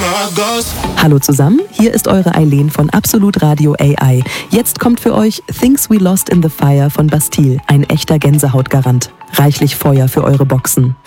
Hallo zusammen, hier ist eure Eileen von Absolut Radio AI. Jetzt kommt für euch Things We Lost in the Fire von Bastille, ein echter Gänsehautgarant. Reichlich Feuer für eure Boxen.